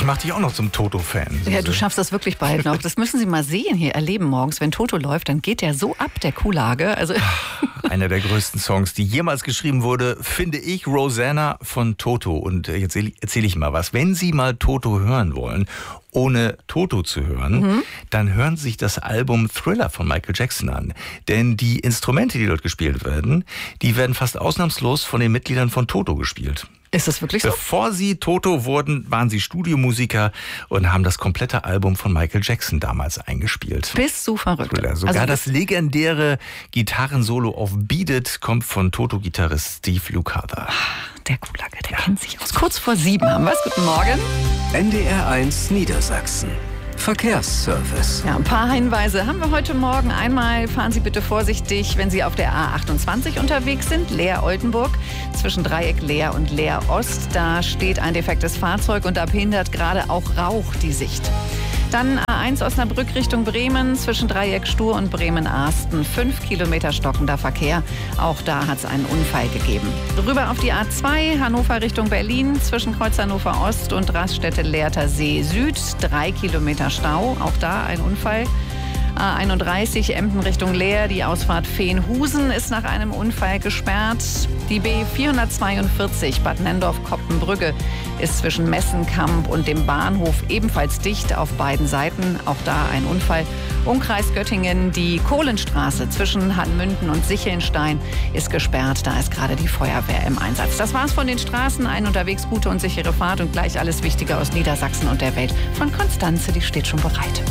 Ich mache dich auch noch zum Toto-Fan. Ja, du schaffst das wirklich bald noch. Das müssen Sie mal sehen hier, erleben morgens. Wenn Toto läuft, dann geht der so ab, der Kuhlage. Also einer der größten Songs, die jemals geschrieben wurde, finde ich, Rosanna von Toto. Und jetzt erzähle ich mal was. Wenn Sie mal Toto hören wollen, ohne Toto zu hören, dann hören Sie sich das Album Thriller von Michael Jackson an. Denn die Instrumente, die dort gespielt werden, die werden fast ausnahmslos von den Mitgliedern von Toto gespielt. Ist das wirklich so? Bevor sie Toto wurden, waren sie Studiomusiker und haben das komplette Album von Michael Jackson damals eingespielt. Bist du verrückt. Sogar also das legendäre Gitarrensolo auf Beat It kommt von Toto-Gitarrist Steve Lukather. Der Kuhlage, der kennt sich aus. Kurz vor 7 haben wir es. Guten Morgen. NDR 1 Niedersachsen. Verkehrsservice. Ja, ein paar Hinweise haben wir heute Morgen. Einmal fahren Sie bitte vorsichtig, wenn Sie auf der A28 unterwegs sind, Leer-Oldenburg, zwischen Dreieck Leer und Leer-Ost. Da steht ein defektes Fahrzeug und da behindert gerade auch Rauch die Sicht. Dann A1 Osnabrück Richtung Bremen, zwischen Dreieck Stur und Bremen-Arsten. 5 Kilometer stockender Verkehr. Auch da hat es einen Unfall gegeben. Rüber auf die A2 Hannover Richtung Berlin, zwischen Kreuz Hannover Ost und Raststätte Lehrter See Süd. 3 Kilometer Stau. Auch da ein Unfall. A31 Emden Richtung Leer, die Ausfahrt Veenhusen ist nach einem Unfall gesperrt. Die B442 Bad Nendorf-Koppenbrügge ist zwischen Messenkamp und dem Bahnhof ebenfalls dicht auf beiden Seiten. Auch da ein Unfall. Umkreis Göttingen, die Kohlenstraße zwischen Hanmünden und Sichelnstein ist gesperrt. Da ist gerade die Feuerwehr im Einsatz. Das war's von den Straßen. Ein unterwegs gute und sichere Fahrt und gleich alles Wichtige aus Niedersachsen und der Welt von Konstanze, die steht schon bereit.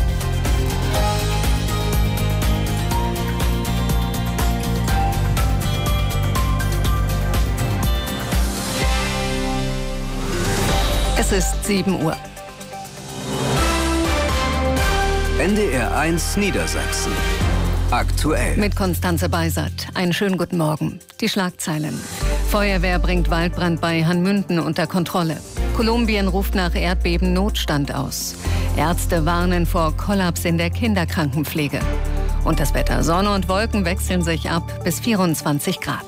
Es ist 7 Uhr. NDR 1 Niedersachsen. Aktuell. Mit Konstanze Beisert. Einen schönen guten Morgen. Die Schlagzeilen. Feuerwehr bringt Waldbrand bei Hanmünden unter Kontrolle. Kolumbien ruft nach Erdbeben Notstand aus. Ärzte warnen vor Kollaps in der Kinderkrankenpflege. Und das Wetter. Sonne und Wolken wechseln sich ab bis 24 Grad.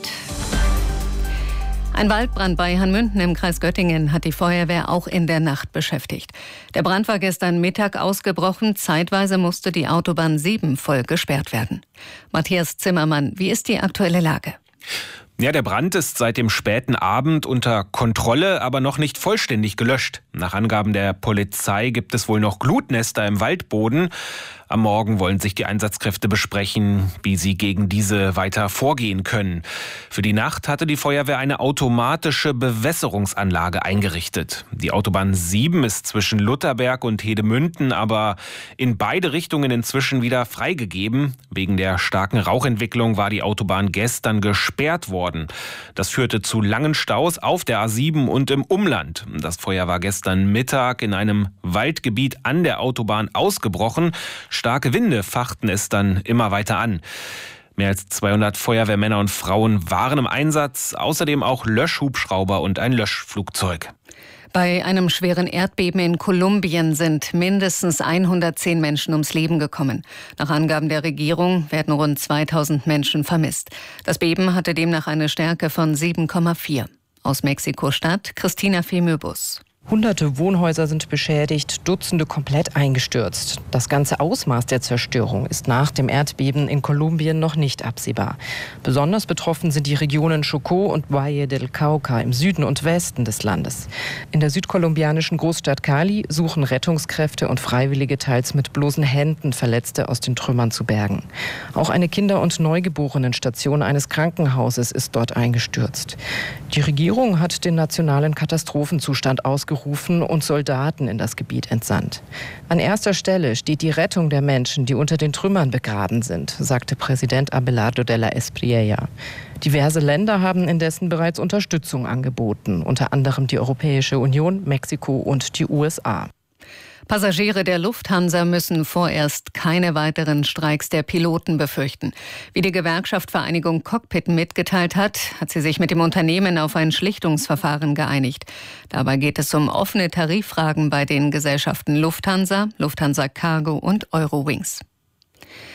Ein Waldbrand bei Hanmünden im Kreis Göttingen hat die Feuerwehr auch in der Nacht beschäftigt. Der Brand war gestern Mittag ausgebrochen. Zeitweise musste die Autobahn 7 voll gesperrt werden. Matthias Zimmermann, wie ist die aktuelle Lage? Ja, der Brand ist seit dem späten Abend unter Kontrolle, aber noch nicht vollständig gelöscht. Nach Angaben der Polizei gibt es wohl noch Glutnester im Waldboden. Am Morgen wollen sich die Einsatzkräfte besprechen, wie sie gegen diese weiter vorgehen können. Für die Nacht hatte die Feuerwehr eine automatische Bewässerungsanlage eingerichtet. Die Autobahn 7 ist zwischen Lutherberg und Hedemünden, aber in beide Richtungen inzwischen wieder freigegeben. Wegen der starken Rauchentwicklung war die Autobahn gestern gesperrt worden. Das führte zu langen Staus auf der A7 und im Umland. Das Feuer war gestern Mittag in einem Waldgebiet an der Autobahn ausgebrochen. Starke Winde fachten es dann immer weiter an. Mehr als 200 Feuerwehrmänner und Frauen waren im Einsatz, außerdem auch Löschhubschrauber und ein Löschflugzeug. Bei einem schweren Erdbeben in Kolumbien sind mindestens 110 Menschen ums Leben gekommen. Nach Angaben der Regierung werden rund 2000 Menschen vermisst. Das Beben hatte demnach eine Stärke von 7,4. Aus Mexiko-Stadt, Christina Femöbus. Hunderte Wohnhäuser sind beschädigt, Dutzende komplett eingestürzt. Das ganze Ausmaß der Zerstörung ist nach dem Erdbeben in Kolumbien noch nicht absehbar. Besonders betroffen sind die Regionen Chocó und Valle del Cauca im Süden und Westen des Landes. In der südkolumbianischen Großstadt Cali suchen Rettungskräfte und Freiwillige teils mit bloßen Händen Verletzte aus den Trümmern zu bergen. Auch eine Kinder- und Neugeborenenstation eines Krankenhauses ist dort eingestürzt. Die Regierung hat den nationalen Katastrophenzustand ausgerufen und Soldaten in das Gebiet entsandt. An erster Stelle steht die Rettung der Menschen, die unter den Trümmern begraben sind, sagte Präsident Abelardo de la Espriella. Diverse Länder haben indessen bereits Unterstützung angeboten, unter anderem die Europäische Union, Mexiko und die USA. Passagiere der Lufthansa müssen vorerst keine weiteren Streiks der Piloten befürchten. Wie die Gewerkschaft Vereinigung Cockpit mitgeteilt hat, hat sie sich mit dem Unternehmen auf ein Schlichtungsverfahren geeinigt. Dabei geht es um offene Tariffragen bei den Gesellschaften Lufthansa, Lufthansa Cargo und Eurowings.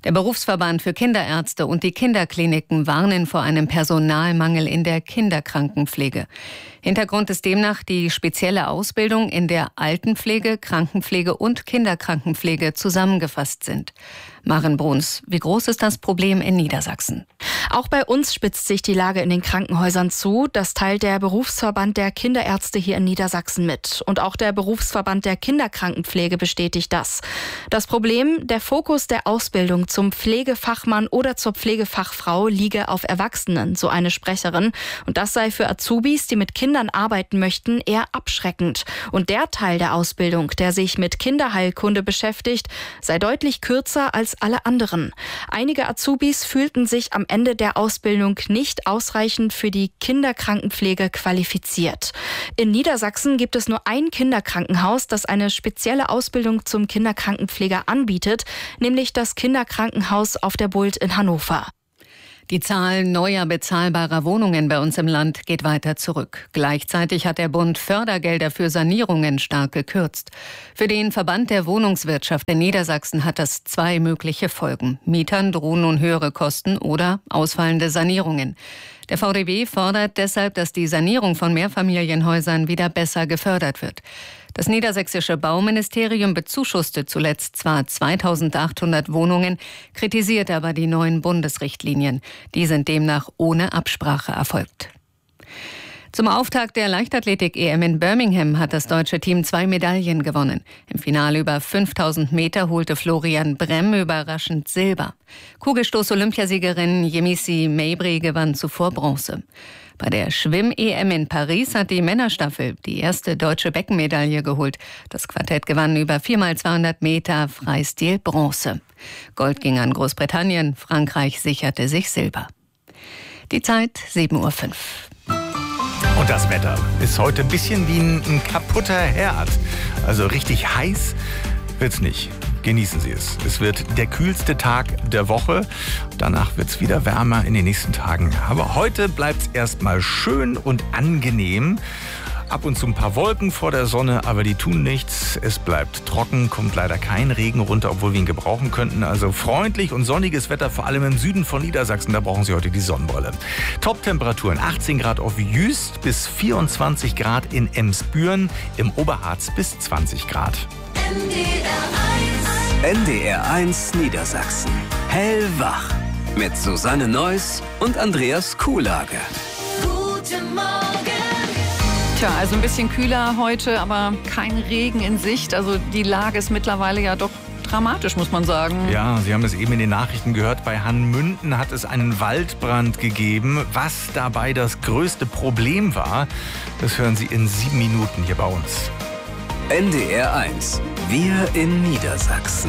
Der Berufsverband für Kinderärzte und die Kinderkliniken warnen vor einem Personalmangel in der Kinderkrankenpflege. Hintergrund ist demnach die spezielle Ausbildung, in der Altenpflege, Krankenpflege und Kinderkrankenpflege zusammengefasst sind. Maren Bruns, wie groß ist das Problem in Niedersachsen? Auch bei uns spitzt sich die Lage in den Krankenhäusern zu. Das teilt der Berufsverband der Kinderärzte hier in Niedersachsen mit. Und auch der Berufsverband der Kinderkrankenpflege bestätigt das. Das Problem, der Fokus der Ausbildung zum Pflegefachmann oder zur Pflegefachfrau liege auf Erwachsenen, so eine Sprecherin. Und das sei für Azubis, die mit Kindern arbeiten möchten, eher abschreckend. Und der Teil der Ausbildung, der sich mit Kinderheilkunde beschäftigt, sei deutlich kürzer als alle anderen. Einige Azubis fühlten sich am Ende der Ausbildung nicht ausreichend für die Kinderkrankenpflege qualifiziert. In Niedersachsen gibt es nur ein Kinderkrankenhaus, das eine spezielle Ausbildung zum Kinderkrankenpfleger anbietet, nämlich das Kinderkrankenhaus auf der Bult in Hannover. Die Zahl neuer bezahlbarer Wohnungen bei uns im Land geht weiter zurück. Gleichzeitig hat der Bund Fördergelder für Sanierungen stark gekürzt. Für den Verband der Wohnungswirtschaft in Niedersachsen hat das 2 mögliche Folgen. Mietern drohen nun höhere Kosten oder ausfallende Sanierungen. Der VDW fordert deshalb, dass die Sanierung von Mehrfamilienhäusern wieder besser gefördert wird. Das niedersächsische Bauministerium bezuschusste zuletzt zwar 2.800 Wohnungen, kritisiert aber die neuen Bundesrichtlinien. Die sind demnach ohne Absprache erfolgt. Zum Auftakt der Leichtathletik-EM in Birmingham hat das deutsche Team 2 Medaillen gewonnen. Im Finale über 5.000 Meter holte Florian Bremm überraschend Silber. Kugelstoß-Olympiasiegerin Yemisi Mabry gewann zuvor Bronze. Bei der Schwimm-EM in Paris hat die Männerstaffel die erste deutsche Beckenmedaille geholt. Das Quartett gewann über 4x200 Meter Freistil Bronze. Gold ging an Großbritannien, Frankreich sicherte sich Silber. Die Zeit 7:05 Uhr. Und das Wetter ist heute ein bisschen wie ein kaputter Herd. Also richtig heiß wird's nicht. Genießen Sie es. Es wird der kühlste Tag der Woche. Danach wird's wieder wärmer in den nächsten Tagen. Aber heute bleibt's erstmal schön und angenehm. Ab und zu ein paar Wolken vor der Sonne, aber die tun nichts. Es bleibt trocken, kommt leider kein Regen runter, obwohl wir ihn gebrauchen könnten. Also freundlich und sonniges Wetter, vor allem im Süden von Niedersachsen. Da brauchen Sie heute die Sonnenbrille. Top-Temperaturen 18 Grad auf Jüst bis 24 Grad in Emsbüren, im Oberharz bis 20 Grad. NDR1 Niedersachsen. Hellwach. Mit Susanne Neuss und Andreas Kuhlage. Guten Morgen. Tja, also ein bisschen kühler heute, aber kein Regen in Sicht. Also die Lage ist mittlerweile ja doch dramatisch, muss man sagen. Ja, Sie haben es eben in den Nachrichten gehört. Bei Hanmünden hat es einen Waldbrand gegeben. Was dabei das größte Problem war, das hören Sie in 7 Minuten hier bei uns. NDR1. Wir in Niedersachsen.